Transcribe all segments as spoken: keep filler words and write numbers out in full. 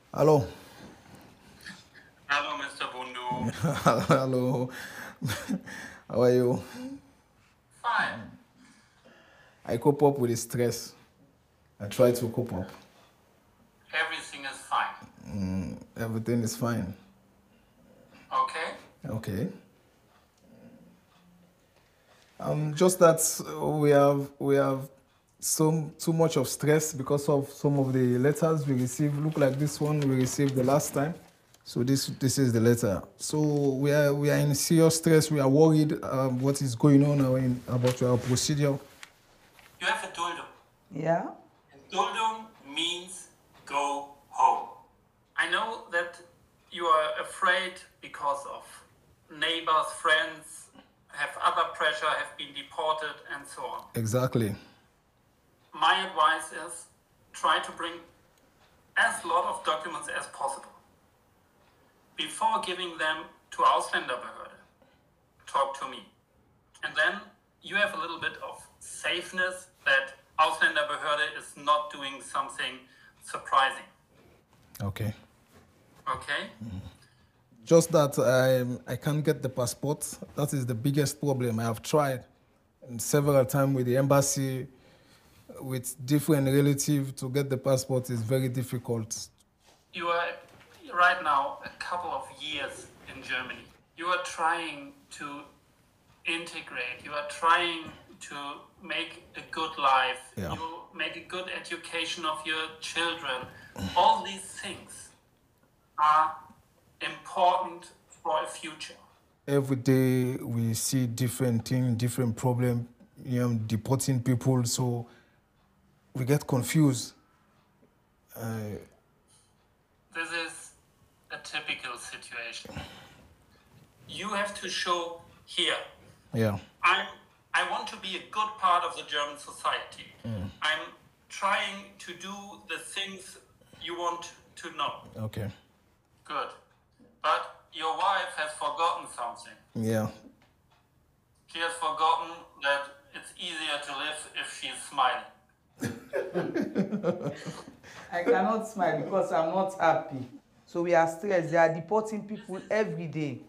Hello. Hello, Mister Bundu. Hello. How are you? Fine. I cope up with the stress. I try to cope up. Everything is fine. Mm, everything is fine. Okay? Okay. Um, just that we have we have some too much of stress because of some of the letters we received. Look like this one we received the last time. So this this is the letter. So we are we are in serious stress. We are worried um, what is going on in, about our procedure. You have a Duldung. Yeah? Duldung means go home. I know that you are afraid because of neighbors, friends, have other pressure, have been deported, and so on. Exactly. My advice is try to bring as lot of documents as possible. Before giving them to Ausländerbehörde, talk to me. And then you have a little bit of safeness that Ausländerbehörde is not doing something surprising. Okay. Okay? Mm. Just that I, I can't get the passport. That is the biggest problem. I have tried several times with the embassy, with different relatives to get the passport is very difficult. You are right now a couple of years in Germany. You are trying to integrate. You are trying to make a good life. Yeah. You make a good education of your children. All these things are important for a future. Every day we see different things, different problems, you know, deporting people, so we get confused. Uh, this is a typical situation. You have to show here. Yeah. I'm, I want to be a good part of the German society. Mm. I'm trying to do the things you want to know. Okay. Good. But your wife has forgotten something. Yeah. She has forgotten that it's easier to live if she's smiling. I cannot smile because I'm not happy. So we are stressed. They are deporting people every day.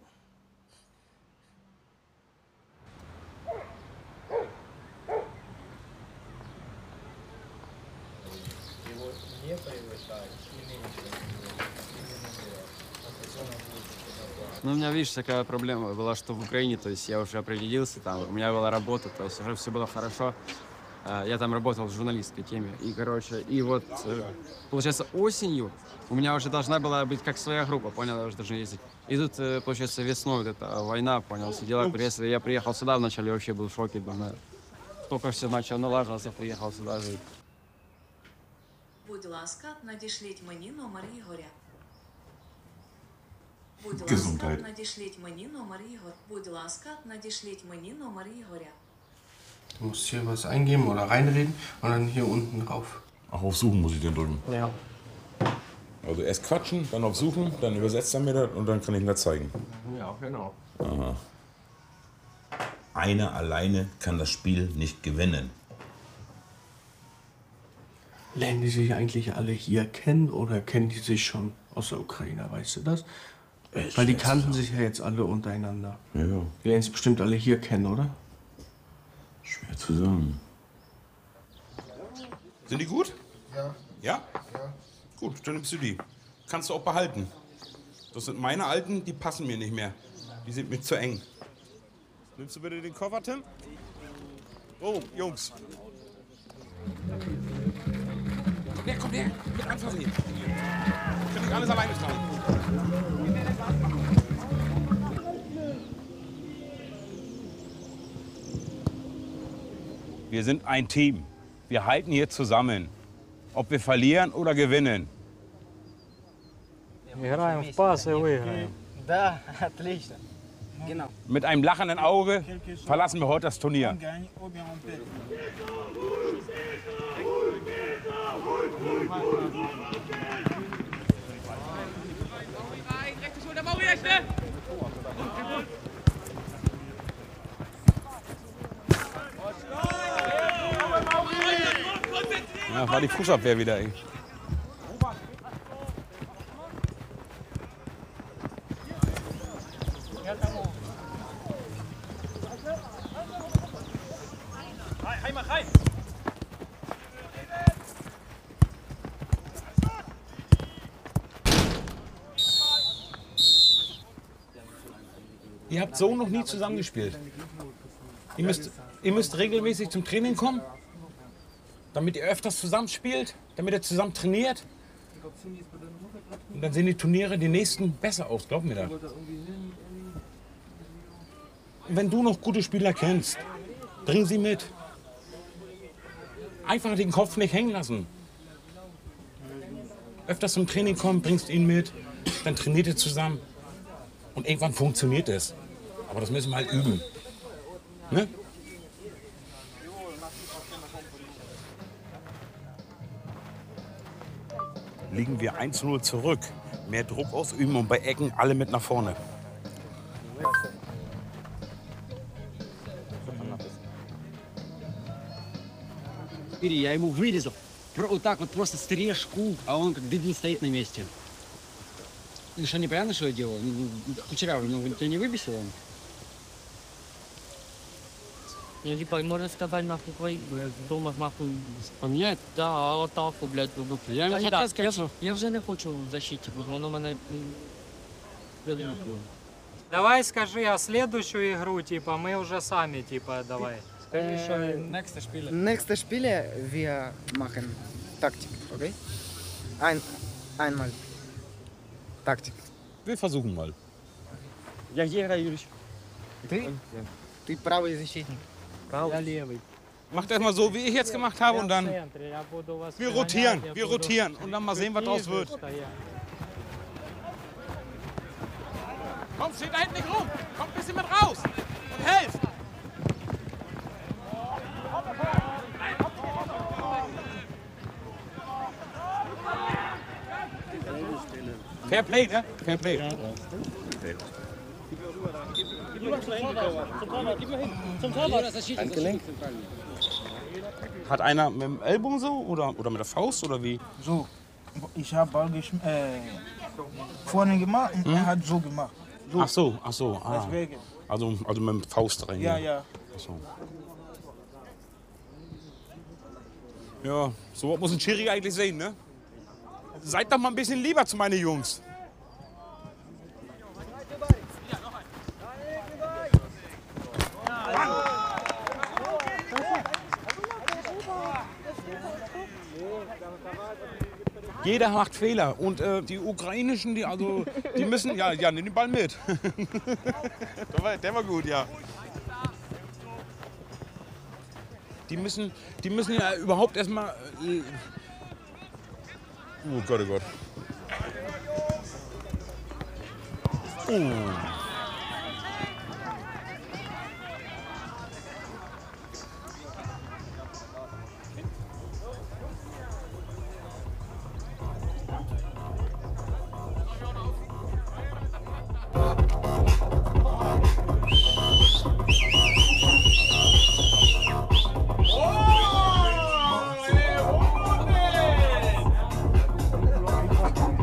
Ну, у меня, видишь, такая проблема была, что в Украине, то есть я уже определился, там, у меня была работа, то есть уже все было хорошо. Я там работал в журналистской теме. И, короче, и вот, получается, осенью у меня уже должна была быть как своя группа, понял, я уже должен ездить. И тут, получается, весной вот эта война, понял, все дела. Если я приехал сюда, вначале вообще был в шоке, думаю, только все начало налаживаться, я приехал сюда жить. Будь ласка, надішліть мені номер Ігоря. Будь ласка, надішліть мені номер Ігоря. Будь ласка, надішліть мені номер Ігоря. Du musst hier was eingeben oder reinreden und dann hier unten rauf. Ach, auf Suchen muss ich den drücken? Ja. Also erst quatschen, dann auf Suchen, dann übersetzt er mir das und dann kann ich ihm das zeigen. Ja, genau. Aha. Einer alleine kann das Spiel nicht gewinnen. Lernen die sich eigentlich alle hier kennen oder kennen die sich schon aus der Ukraine, weißt du das? Ich Weil die kannten sich ja jetzt alle untereinander. Ja. Die lernen sich bestimmt alle hier kennen, oder? Schwer zu sagen. Sind die gut? Ja. Ja? Ja. Gut, dann nimmst du die. Kannst du auch behalten. Das sind meine alten, die passen mir nicht mehr. Die sind mir zu eng. Nimmst du bitte den Koffer, Tim? Oh, Jungs. Komm her, komm her. Mit anfassen hier. Ich kann nicht alles alleine tragen. Wir sind ein Team. Wir halten hier zusammen. Ob wir verlieren oder gewinnen. Играем в пас и выиграем. Да, отлично. Genau. Mit einem lachenden Auge verlassen wir heute das Turnier. Ja, war die Fußabwehr wieder, ey. Ihr habt so noch nie zusammengespielt. Ihr müsst, ihr müsst regelmäßig zum Training kommen, damit ihr öfters zusammenspielt, damit ihr zusammen trainiert. Und dann sehen die Turniere die nächsten besser aus, glaub mir das. Und wenn du noch gute Spieler kennst, bring sie mit. Einfach den Kopf nicht hängen lassen. Öfters zum Training kommen, bringst ihn mit, dann trainiert ihr zusammen. Und irgendwann funktioniert es. Aber das müssen wir halt üben. Ne? Liegen wir eins zu null zurück. Mehr Druck ausüben und bei Ecken alle mit nach vorne. Я ему вырезал. Вот так вот просто стрижку, а он как дебил стоит на месте. Ты что, непонятно, что я делал? Кучерявый, ну, тебя не выбесил он? Ну, типа, можно сказать, нахуй, твои, блядь, дома, нахуй. Поменяет? Да, атаку, блядь, люблю. Я ему хотел сказать, Я вже не хочу в защиті, бо воно мене... Давай скажи, а следующую игру, типа, мы уже сами, типа, давай. Скажи, что... Nächste Spiele. Nächste Spiele, wir machen Taktik, okay? Ein, einmal Taktik. Wir versuchen mal. Я где играю, Юрич? Ты? Ты правый защитник. Я левый. Macht erstmal so, wie ich jetzt gemacht habe, und dann Я в центре, я буду вас wir прогонять, rotieren, я wir буду rotieren und dann mal sehen, was draus ниже wird. стоять. Komm, steht da hinten nicht rum. Kommt ein bisschen mit raus und helft. Fair play, ne? Fair play. Hat einer mit dem Ellbogen so oder, oder mit der Faust oder wie? So, ich habe Ball geschm äh, vorne gemacht und Hm? er hat so gemacht. So. Ach so, ach so. Ah. Deswegen. Also, also mit dem Faust rein. Ja, ja. Ach so. Ja, so was muss ein Schiri eigentlich sehen, ne? Seid doch mal ein bisschen lieber zu meinen Jungs. Jeder macht Fehler und äh, die ukrainischen, die also, die müssen, ja, ja, nimm den Ball mit. der, war, der war gut, ja. Die müssen, die müssen ja überhaupt erstmal. Äh, oh Gott, oh Gott. Oh.